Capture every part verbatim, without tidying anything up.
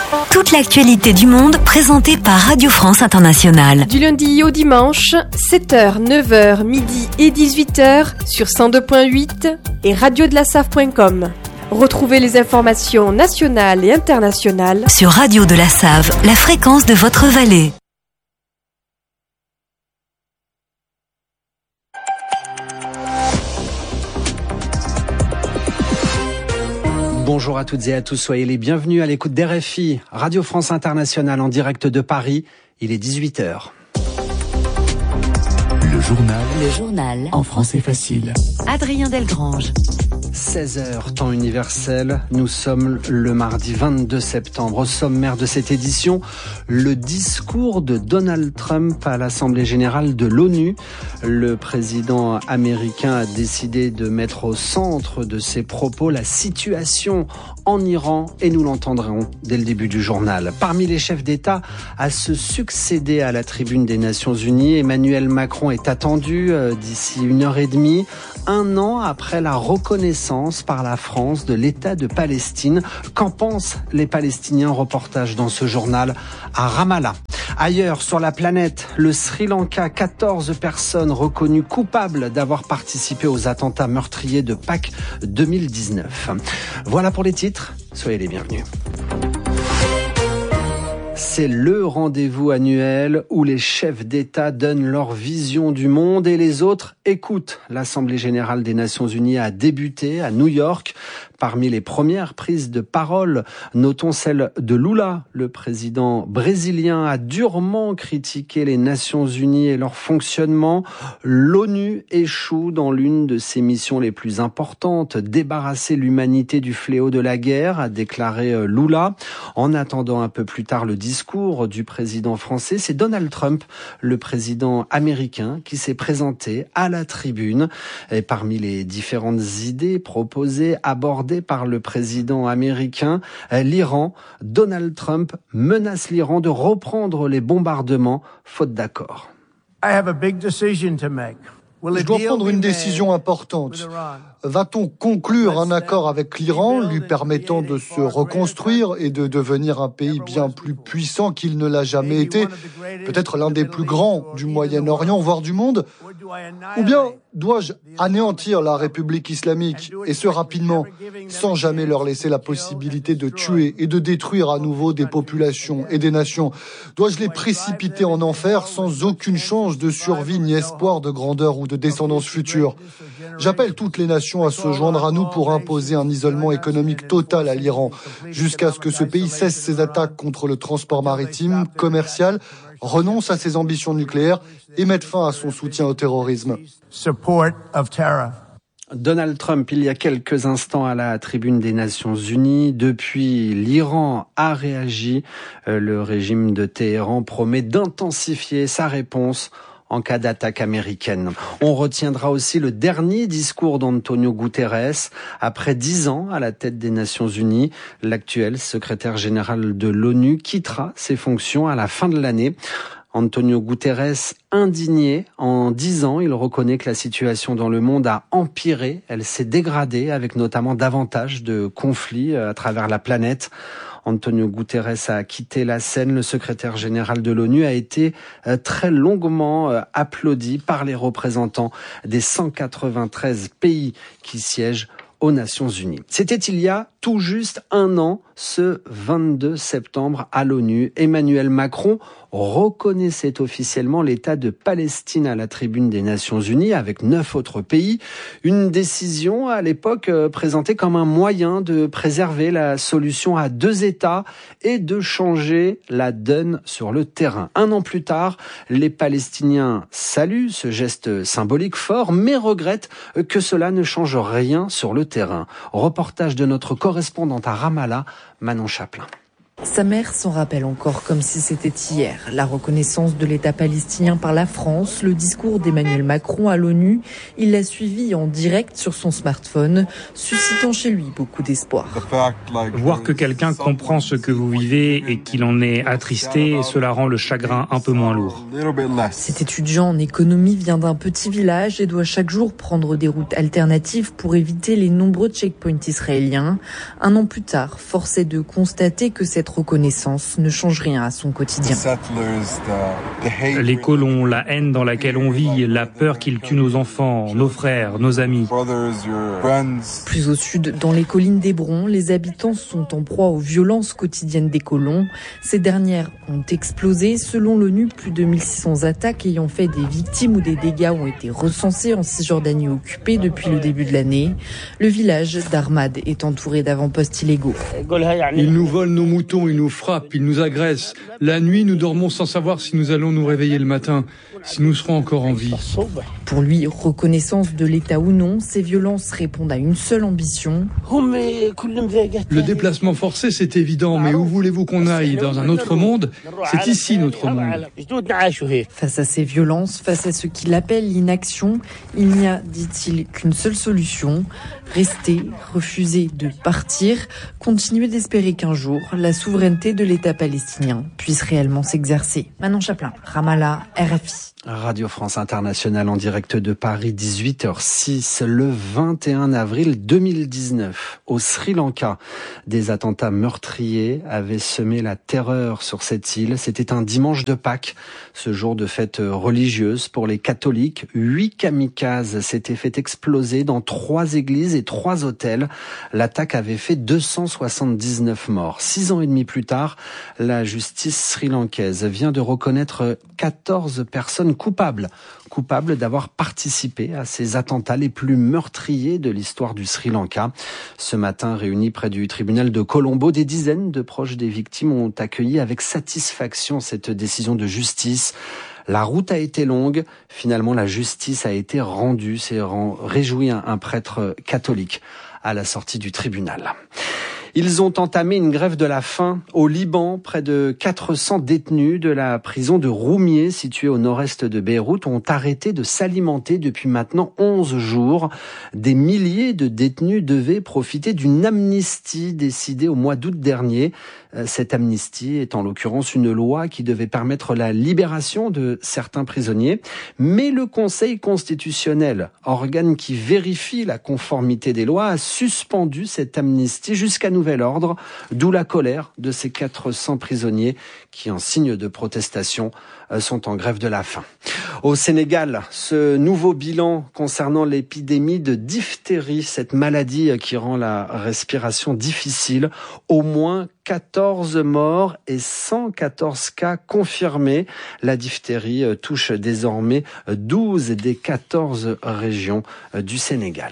Toute l'actualité du monde présentée par Radio France Internationale. Du lundi au dimanche, sept heures, neuf heures, midi et dix-huit heures sur cent deux virgule huit et radio de la save point com. Retrouvez les informations nationales et internationales sur Radio de la Save, la fréquence de votre vallée. Bonjour à toutes et à tous, soyez les bienvenus à l'écoute d'R F I, Radio France Internationale en direct de Paris. Il est dix-huit heures. Le journal. Le journal. En français facile. Adrien Delgrange. seize heures, temps universel. Nous sommes le mardi vingt-deux septembre. Au sommaire de cette édition, le discours de Donald Trump à l'Assemblée générale de l'ONU. Le président américain a décidé de mettre au centre de ses propos la situation en Iran et nous l'entendrons dès le début du journal. Parmi les chefs d'État à se succéder à la tribune des Nations Unies, Emmanuel Macron est attendu euh, d'ici une heure et demie, un an après la reconnaissance par la France de l'État de Palestine. Qu'en pensent les Palestiniens? Reportage dans ce journal à Ramallah. Ailleurs sur la planète, le Sri Lanka, quatorze personnes reconnues coupables d'avoir participé aux attentats meurtriers de Pâques deux mille dix-neuf. Voilà pour les titres, soyez les bienvenus. C'est le rendez-vous annuel où les chefs d'État donnent leur vision du monde et les autres écoutent. L'Assemblée générale des Nations Unies a débuté à New York. Parmi les premières prises de parole, notons celle de Lula. Le président brésilien a durement critiqué les Nations Unies et leur fonctionnement. L'ONU échoue dans l'une de ses missions les plus importantes, débarrasser l'humanité du fléau de la guerre, a déclaré Lula. En attendant un peu plus tard le discours du président français, c'est Donald Trump, le président américain, qui s'est présenté à la tribune. Et parmi les différentes idées proposées, abordées par le président américain, l'Iran, Donald Trump menace l'Iran de reprendre les bombardements faute d'accord. I have a big decision to make. Je dois prendre une décision importante. Va-t-on conclure un accord avec l'Iran, lui permettant de se reconstruire et de devenir un pays bien plus puissant qu'il ne l'a jamais été, peut-être l'un des plus grands du Moyen-Orient, voire du monde? Ou bien dois-je anéantir la République islamique, et ce rapidement, sans jamais leur laisser la possibilité de tuer et de détruire à nouveau des populations et des nations? Dois-je les précipiter en enfer sans aucune chance de survie ni espoir de grandeur ou de descendance future? J'appelle toutes les nations à se joindre à nous pour imposer un isolement économique total à l'Iran, jusqu'à ce que ce pays cesse ses attaques contre le transport maritime, commercial, renonce à ses ambitions nucléaires et mette fin à son soutien au terrorisme. Donald Trump, il y a quelques instants à la tribune des Nations Unies. Depuis, l'Iran a réagi. Le régime de Téhéran promet d'intensifier sa réponse en cas d'attaque américaine. On retiendra aussi le dernier discours d'Antonio Guterres. Après dix ans à la tête des Nations Unies, l'actuel secrétaire général de l'ONU quittera ses fonctions à la fin de l'année. Antonio Guterres, indigné, en dix ans, il reconnaît que la situation dans le monde a empiré. Elle s'est dégradée avec notamment davantage de conflits à travers la planète. Antonio Guterres a quitté la scène. Le secrétaire général de l'ONU a été très longuement applaudi par les représentants des cent quatre-vingt-treize pays qui siègent aux Nations Unies. C'était il y a tout juste un an, ce vingt-deux septembre à l'ONU. Emmanuel Macron reconnaissait officiellement l'État de Palestine à la tribune des Nations Unies avec neuf autres pays. Une décision à l'époque présentée comme un moyen de préserver la solution à deux États et de changer la donne sur le terrain. Un an plus tard, les Palestiniens saluent ce geste symbolique fort, mais regrettent que cela ne change rien sur le terrain. Reportage de notre correspondante à Ramallah, Manon Chaplin. Sa mère s'en rappelle encore comme si c'était hier. La reconnaissance de l'État palestinien par la France, le discours d'Emmanuel Macron à l'ONU, il l'a suivi en direct sur son smartphone, suscitant chez lui beaucoup d'espoir. Voir que quelqu'un comprend ce que vous vivez et qu'il en est attristé, cela rend le chagrin un peu moins lourd. Cet étudiant en économie vient d'un petit village et doit chaque jour prendre des routes alternatives pour éviter les nombreux checkpoints israéliens. Un an plus tard, force est de constater que cette cette reconnaissance ne change rien à son quotidien. Les colons, la haine dans laquelle on vit, la peur qu'ils tuent nos enfants, nos frères, nos amis. Plus au sud, dans les collines d'Hébron, les habitants sont en proie aux violences quotidiennes des colons. Ces dernières ont explosé. Selon l'ONU, plus de mille six cents attaques ayant fait des victimes ou des dégâts ont été recensés en Cisjordanie occupée depuis le début de l'année. Le village d'Armad est entouré d'avant-postes illégaux. Ils nous volent nos moutons, ils nous frappent, ils nous agressent. La nuit, nous dormons sans savoir si nous allons nous réveiller le matin, si nous serons encore en vie. Pour lui, reconnaissance de l'État ou non, ces violences répondent à une seule ambition. Le déplacement forcé, c'est évident, mais où voulez-vous qu'on aille? Dans un autre monde? C'est ici notre monde. Face à ces violences, face à ce qu'il appelle l'inaction, il n'y a, dit-il, qu'une seule solution. Rester, refuser de partir, continuer d'espérer qu'un jour, la souveraineté de l'État palestinien puisse réellement s'exercer. Manon Chaplin, Ramallah, R F I. Radio France Internationale en direct de Paris, dix-huit heures six, le vingt et un avril deux mille dix-neuf. Au Sri Lanka, des attentats meurtriers avaient semé la terreur sur cette île. C'était un dimanche de Pâques, ce jour de fête religieuse pour les catholiques. Huit kamikazes s'étaient fait exploser dans trois églises et trois hôtels. L'attaque avait fait deux cent soixante-dix-neuf morts. Six ans et demi plus tard, la justice sri-lankaise vient de reconnaître quatorze personnes coupables, coupables d'avoir participé à ces attentats les plus meurtriers de l'histoire du Sri Lanka. Ce matin, réunis près du tribunal de Colombo, des dizaines de proches des victimes ont accueilli avec satisfaction cette décision de justice. La route a été longue, finalement la justice a été rendue, s'est réjoui un, un prêtre catholique à la sortie du tribunal. Ils ont entamé une grève de la faim au Liban. Près de quatre cents détenus de la prison de Roumieh, située au nord-est de Beyrouth, ont arrêté de s'alimenter depuis maintenant onze jours. Des milliers de détenus devaient profiter d'une amnistie décidée au mois d'août dernier. Cette amnistie est en l'occurrence une loi qui devait permettre la libération de certains prisonniers. Mais le Conseil constitutionnel, organe qui vérifie la conformité des lois, a suspendu cette amnistie jusqu'à nouvel ordre, d'où la colère de ces quatre cents prisonniers qui, en signe de protestation, sont en grève de la faim. Au Sénégal, ce nouveau bilan concernant l'épidémie de diphtérie, cette maladie qui rend la respiration difficile, au moins quatorze morts et cent quatorze cas confirmés. La diphtérie touche désormais douze des quatorze régions du Sénégal.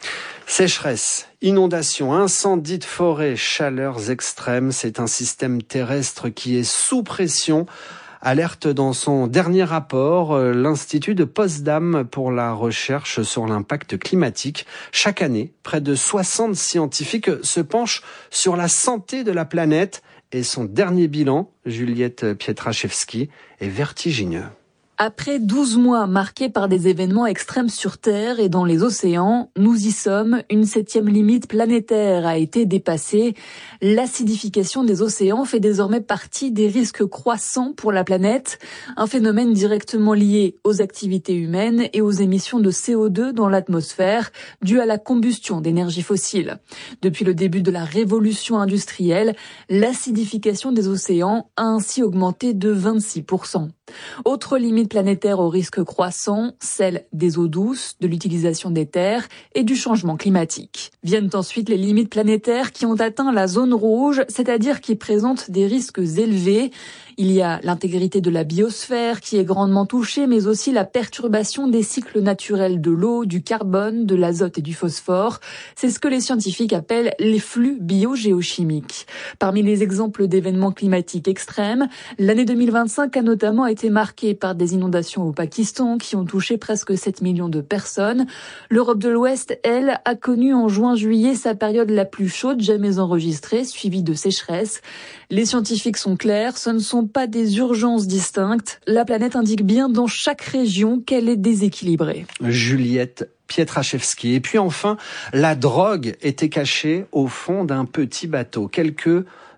Sécheresse, inondations, incendies de forêt, chaleurs extrêmes, c'est un système terrestre qui est sous pression. Alerte dans son dernier rapport l'Institut de Potsdam pour la recherche sur l'impact climatique. Chaque année, près de soixante scientifiques se penchent sur la santé de la planète et son dernier bilan, Juliette Pietraszewski, est vertigineux. Après douze mois marqués par des événements extrêmes sur Terre et dans les océans, nous y sommes. Une septième limite planétaire a été dépassée. L'acidification des océans fait désormais partie des risques croissants pour la planète. Un phénomène directement lié aux activités humaines et aux émissions de C O deux dans l'atmosphère, dues à la combustion d'énergie fossile. Depuis le début de la révolution industrielle, l'acidification des océans a ainsi augmenté de vingt-six pour cent. Autre limite planétaire au risque croissant, celle des eaux douces, de l'utilisation des terres et du changement climatique. Viennent ensuite les limites planétaires qui ont atteint la zone rouge, c'est-à-dire qui présentent des risques élevés. Il y a l'intégrité de la biosphère qui est grandement touchée, mais aussi la perturbation des cycles naturels de l'eau, du carbone, de l'azote et du phosphore. C'est ce que les scientifiques appellent les flux biogéochimiques. Parmi les exemples d'événements climatiques extrêmes, l'année deux mille vingt-cinq a notamment été marquée par des inondations au Pakistan qui ont touché presque sept millions de personnes. L'Europe de l'Ouest, elle, a connu en juin-juillet sa période la plus chaude jamais enregistrée, suivie de sécheresse. Les scientifiques sont clairs, ce ne sont pas des urgences distinctes. La planète indique bien dans chaque région qu'elle est déséquilibrée. Juliette Pietraszewski. Et puis enfin, la drogue était cachée au fond d'un petit bateau. Quelques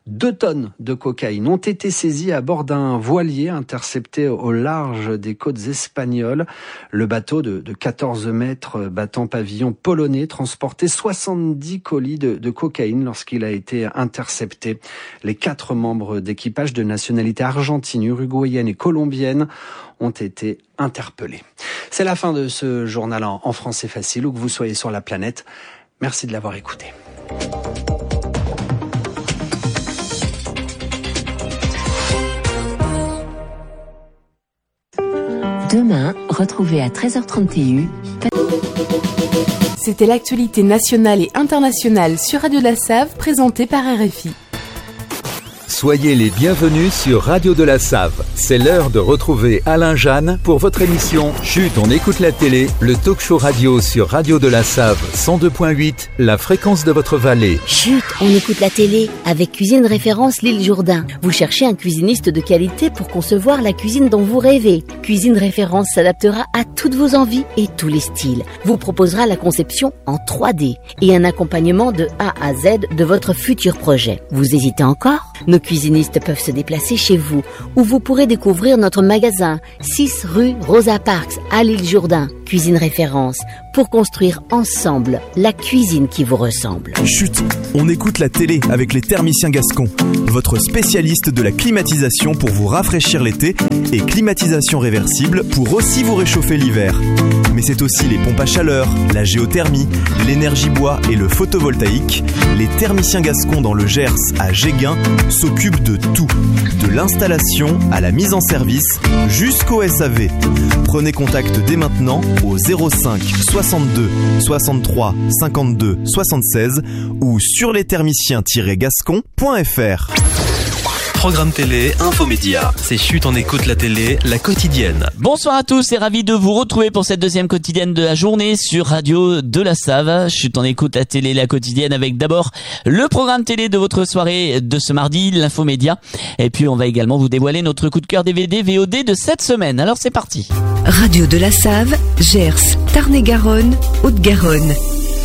Deux tonnes de cocaïne ont été saisies à bord d'un voilier intercepté au large des côtes espagnoles. Le bateau de, de quatorze mètres battant pavillon polonais transportait soixante-dix colis de, de cocaïne lorsqu'il a été intercepté. Les quatre membres d'équipage de nationalité argentine, uruguayenne et colombienne ont été interpellés. C'est la fin de ce journal en, en français facile, où que vous soyez sur la planète. Merci de l'avoir écouté. Demain, retrouvez à treize heures trente et un. C'était l'actualité nationale et internationale sur Radio de la Save, présentée par R F I. Soyez les bienvenus sur Radio de la Save. C'est l'heure de retrouver Alain Jeanne pour votre émission Chut, on écoute la télé, le talk show radio sur Radio de la Save cent deux virgule huit, la fréquence de votre vallée. Chut, on écoute la télé avec Cuisine Référence L'Île Jourdain. Vous cherchez un cuisiniste de qualité pour concevoir la cuisine dont vous rêvez. Cuisine Référence s'adaptera à toutes vos envies et tous les styles. Vous proposera la conception en trois D et un accompagnement de A à Z de votre futur projet. Vous hésitez encore ? Nos cuisinistes peuvent se déplacer chez vous, où vous pourrez découvrir notre magasin, six rue Rosa Parks à l'Île Jourdain. Cuisine Référence, pour construire ensemble la cuisine qui vous ressemble. Chut, on écoute la télé avec les thermiciens gascons, votre spécialiste de la climatisation pour vous rafraîchir l'été et climatisation réversible pour aussi vous réchauffer l'hiver. Mais c'est aussi les pompes à chaleur, la géothermie, l'énergie bois et le photovoltaïque. Les thermiciens gascons dans le Gers à Géguin s'occupent de tout, de l'installation à la mise en service jusqu'au S A V. Prenez contact dès maintenant au zéro cinq soixante-deux soixante-trois cinquante-deux soixante-seize ou sur les thermiciens tiret gascon point f r. Programme télé, infomédia. C'est Chut, on écoute la télé, la quotidienne. Bonsoir à tous et ravi de vous retrouver pour cette deuxième quotidienne de la journée sur Radio de la Save. Chut, on écoute la télé, la quotidienne avec d'abord le programme télé de votre soirée de ce mardi, l'infomédia. Et puis on va également vous dévoiler notre coup de cœur D V D V O D de cette semaine. Alors c'est parti. Radio de la Save, Gers, Tarn-et-Garonne, Haute-Garonne.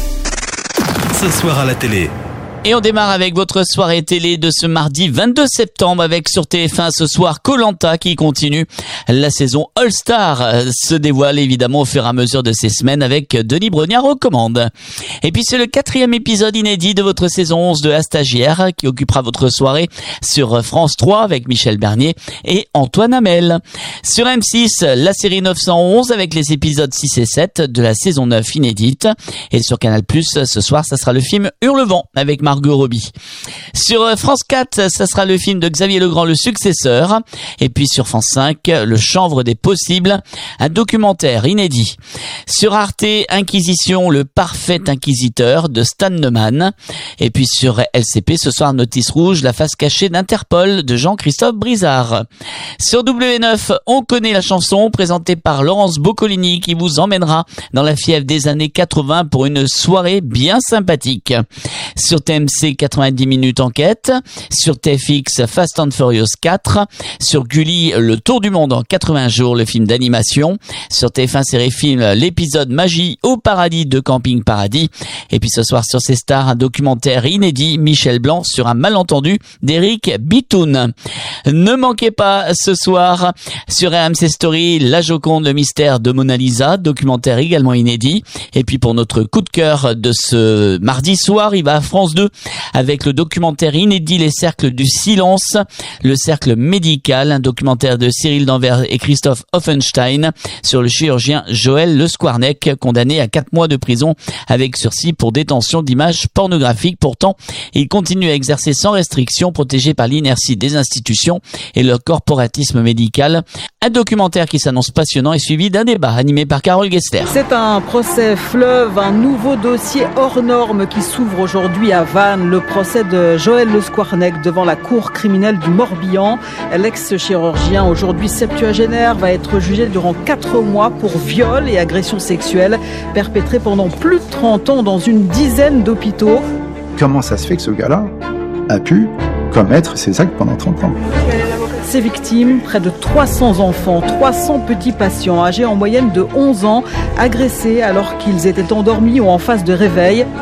Ce soir à la télé. Et on démarre avec votre soirée télé de ce mardi vingt-deux septembre avec sur T F un ce soir Koh-Lanta qui continue. La saison All Star se dévoile évidemment au fur et à mesure de ces semaines avec Denis Brognard aux commandes. Et puis c'est le quatrième épisode inédit de votre saison onze de La Stagiaire qui occupera votre soirée sur France trois avec Michel Bernier et Antoine Hamel. Sur M six, la série neuf cent onze avec les épisodes six et sept de la saison neuf inédite. Et sur Canal plus, ce soir, ça sera le film Hurlevent avec Margot Robbie. Sur France quatre, ça sera le film de Xavier Legrand, Le Successeur. Et puis sur France cinq, Le Chanvre des Possibles, un documentaire inédit. Sur Arte, Inquisition, Le Parfait Inquisiteur de Stan Neumann. Et puis sur L C P, ce soir, Notice Rouge, La face cachée d'Interpol de Jean-Christophe Brizard. Sur W neuf, On connaît la chanson, présentée par Laurence Boccolini qui vous emmènera dans la fièvre des années quatre-vingts pour une soirée bien sympathique. Sur T M C, quatre-vingt-dix minutes enquête. Sur T F X, Fast and Furious quatre. Sur Gulli, Le Tour du monde en quatre-vingts jours, le film d'animation. Sur T F un série film, l'épisode Magie au paradis de Camping Paradis. Et puis ce soir sur C Star, un documentaire inédit, Michel Blanc sur un malentendu d'Éric Bitoun. Ne manquez pas ce soir sur R M C Story, La Joconde, le mystère de Mona Lisa, documentaire également inédit. Et puis pour notre coup de cœur de ce mardi soir, il va à France deux avec le documentaire inédit Les Cercles du Silence, le cercle médical, un documentaire de Cyril Danvers et Christophe Offenstein sur le chirurgien Joël Le Squarnec, condamné à quatre mois de prison avec sursis pour détention d'images pornographiques. Pourtant, il continue à exercer sans restriction, protégé par l'inertie des institutions et le corporatisme médical. Un documentaire qui s'annonce passionnant et suivi d'un débat animé par Carole Gessler. C'est un procès fleuve, un nouveau dossier hors norme qui s'ouvre aujourd'hui à Vannes, le procès de Joël Le Squarnec devant la cour criminelle du Morbihan. L'ex-chirurgien, aujourd'hui septuagénaire, va être jugé durant quatre mois pour viol et agression sexuelle perpétrés pendant plus de trente ans dans une dizaine d'hôpitaux. Comment ça se fait que ce gars-là a pu commettre ces actes pendant trente ans ? Ses victimes, près de trois cents enfants, trois cents petits patients âgés en moyenne de onze ans, agressés alors qu'ils étaient endormis ou en phase de réveil.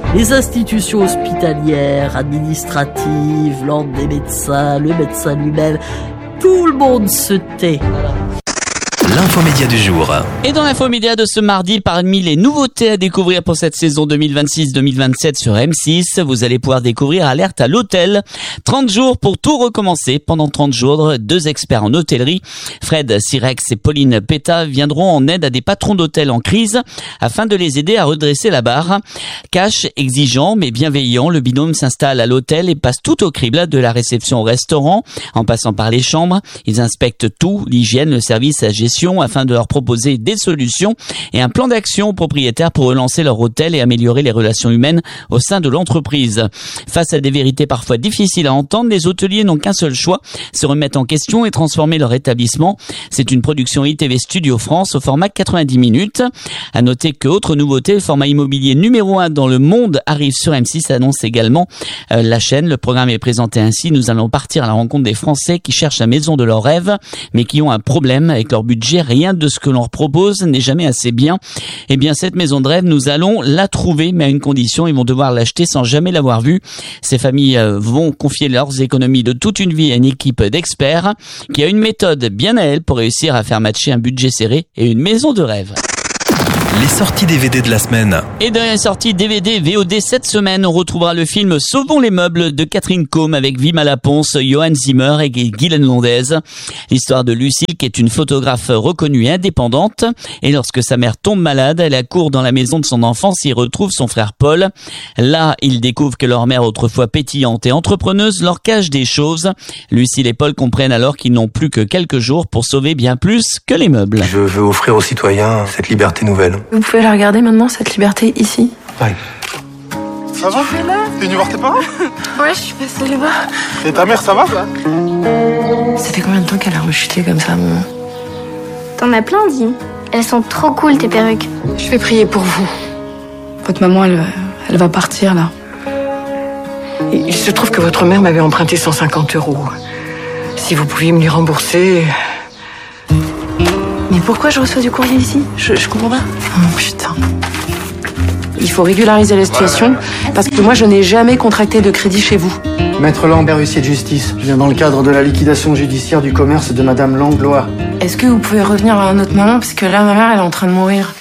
Les institutions hospitalières, administratives, l'ordre des médecins, le médecin lui-même, tout le monde se tait. L'infomédia du jour. Et dans l'infomédia de ce mardi, parmi les nouveautés à découvrir pour cette saison deux mille vingt-six deux mille vingt-sept sur M six, vous allez pouvoir découvrir Alerte à l'hôtel. trente jours pour tout recommencer. Pendant trente jours, deux experts en hôtellerie, Fred Sirex et Pauline Peta, viendront en aide à des patrons d'hôtels en crise afin de les aider à redresser la barre. Cash, exigeant mais bienveillant, le binôme s'installe à l'hôtel et passe tout au crible, de la réception au restaurant, en passant par les chambres. Ils inspectent tout, l'hygiène, le service, la gestion, afin de leur proposer des solutions et un plan d'action aux propriétaires pour relancer leur hôtel et améliorer les relations humaines au sein de l'entreprise. Face à des vérités parfois difficiles à entendre, les hôteliers n'ont qu'un seul choix, se remettre en question et transformer leur établissement. C'est une production I T V Studio France au format quatre-vingt-dix minutes. À noter que autre nouveauté, le format immobilier numéro un dans le monde arrive sur M six, annonce également euh, la chaîne. Le programme est présenté ainsi. Nous allons partir à la rencontre des Français qui cherchent la maison de leurs rêves, mais qui ont un problème avec leur budget. Rien de ce que l'on leur propose n'est jamais assez bien. Eh bien, cette maison de rêve, nous allons la trouver, mais à une condition, ils vont devoir l'acheter sans jamais l'avoir vue. Ces familles vont confier leurs économies de toute une vie à une équipe d'experts qui a une méthode bien à elle pour réussir à faire matcher un budget serré et une maison de rêve. Les sorties D V D de la semaine. Et dans les sorties D V D V O D cette semaine, on retrouvera le film Sauvons les meubles de Catherine Combe avec Vima Laponce, Johan Zimmer et Guylaine Londez. L'histoire de Lucille, qui est une photographe reconnue et indépendante. Et lorsque sa mère tombe malade, elle accourt dans la maison de son enfance et y retrouve son frère Paul. Là, ils découvrent que leur mère, autrefois pétillante et entrepreneuse, leur cache des choses. Lucille et Paul comprennent alors qu'ils n'ont plus que quelques jours pour sauver bien plus que les meubles. Je veux offrir aux citoyens cette liberté nouvelle. Vous pouvez la regarder maintenant, cette liberté, ici. Ouais. Ça va? T'es venu voir tes parents? Ouais, je suis passée les voir. Et ta mère, ça va? Ça fait combien de temps qu'elle a rechuté comme ça, maman? T'en as plein, dis. Elles sont trop cool, tes perruques. Je vais prier pour vous. Votre maman, elle, elle va partir, là. Et il se trouve que votre mère m'avait emprunté cent cinquante euros. Si vous pouviez me les rembourser... Mais pourquoi je reçois du courrier ici? Je, je comprends pas. Oh putain. Il faut régulariser la situation, parce que moi je n'ai jamais contracté de crédit chez vous. Maître Lambert, huissier de justice. Je viens dans le cadre de la liquidation judiciaire du commerce de Madame Langlois. Est-ce que vous pouvez revenir à un autre moment? Parce que là, ma mère, elle est en train de mourir.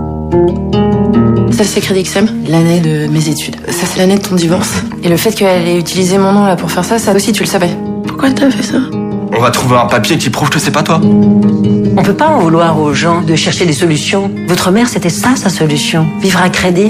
Ça, c'est Crédit X M, l'année de mes études. Ça, c'est l'année de ton divorce. Et le fait qu'elle ait utilisé mon nom là pour faire ça, ça aussi, tu le savais. Pourquoi t'as fait ça? On va trouver un papier qui prouve que c'est pas toi. On peut pas en vouloir aux gens de chercher des solutions. Votre mère, c'était ça, sa solution. Vivre à crédit.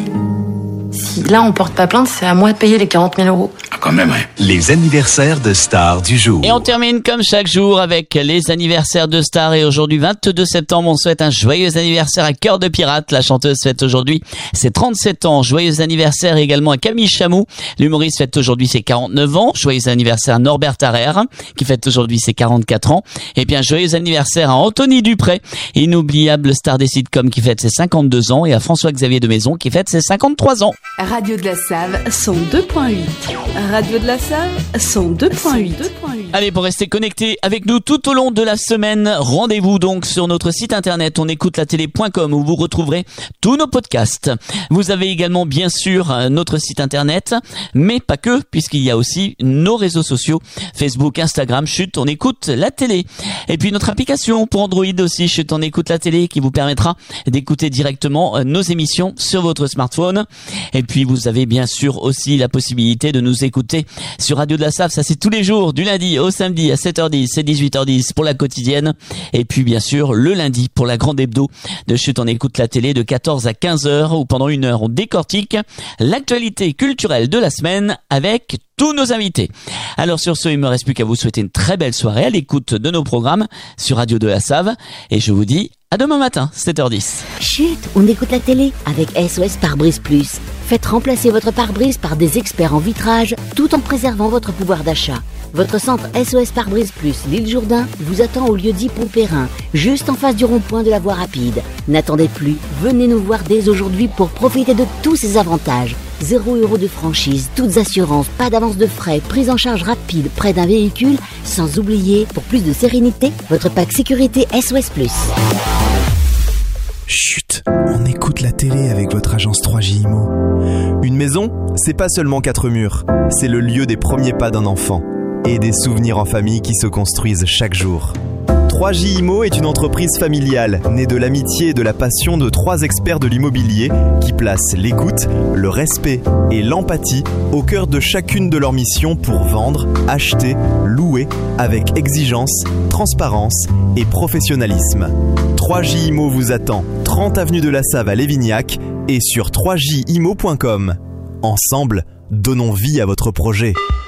Si là, on porte pas plainte, c'est à moi de payer les quarante mille euros. Quand même, ouais. Les anniversaires de stars du jour. Et on termine comme chaque jour avec les anniversaires de stars. Et aujourd'hui, vingt-deux septembre, on souhaite un joyeux anniversaire à Cœur de Pirate. La chanteuse fête aujourd'hui ses trente-sept ans. Joyeux anniversaire également à Camille Chamou. L'humoriste fête aujourd'hui ses quarante-neuf ans. Joyeux anniversaire à Norbert Tarrer, qui fête aujourd'hui ses quarante-quatre ans. Et bien, joyeux anniversaire à Anthony Dupré, inoubliable star des sitcoms, qui fête ses cinquante-deux ans. Et à François-Xavier de Maison, qui fête ses cinquante-trois ans. Radio de la Save, cent deux point huit. Radio de la Save, cent deux point huit. Allez, pour rester connecté avec nous tout au long de la semaine, rendez-vous donc sur notre site internet on écoute la télé point com où vous retrouverez tous nos podcasts. Vous avez également bien sûr notre site internet, mais pas que, puisqu'il y a aussi nos réseaux sociaux, Facebook, Instagram, Chut, on écoute la télé. Et puis notre application pour Android aussi, Chut, on écoute la télé, qui vous permettra d'écouter directement nos émissions sur votre smartphone. Et puis vous avez bien sûr aussi la possibilité de nous écouter sur Radio de la Save, ça c'est tous les jours, du lundi au samedi à sept heures dix et dix-huit heures dix pour la quotidienne. Et puis bien sûr le lundi pour la grande hebdo de Chut, on écoute la télé de quatorze à quinze heures où pendant une heure on décortique l'actualité culturelle de la semaine avec tous nos invités. Alors sur ce, il me reste plus qu'à vous souhaiter une très belle soirée à l'écoute de nos programmes sur Radio de la Save et je vous dis à demain matin, sept heures dix. Chut, on écoute la télé avec S O S Pare-Brise Plus. Faites remplacer votre pare-brise par des experts en vitrage tout en préservant votre pouvoir d'achat. Votre centre S O S Pare-Brise Plus L'Île Jourdain vous attend au lieu dit Pompérin, juste en face du rond-point de la voie rapide. N'attendez plus, venez nous voir dès aujourd'hui pour profiter de tous ces avantages. Zéro euro de franchise, toutes assurances, pas d'avance de frais, prise en charge rapide près d'un véhicule, sans oublier, pour plus de sérénité, votre pack sécurité S O S Plus. Chut, on écoute la télé avec votre agence trois J Imo. Une maison, c'est pas seulement quatre murs, c'est le lieu des premiers pas d'un enfant et des souvenirs en famille qui se construisent chaque jour. trois J Imo est une entreprise familiale née de l'amitié et de la passion de trois experts de l'immobilier qui placent l'écoute, le respect et l'empathie au cœur de chacune de leurs missions pour vendre, acheter, louer avec exigence, transparence et professionnalisme. trois J Imo vous attend trente avenue de la Save à Lévignac et sur trois j imo point com. Ensemble, donnons vie à votre projet.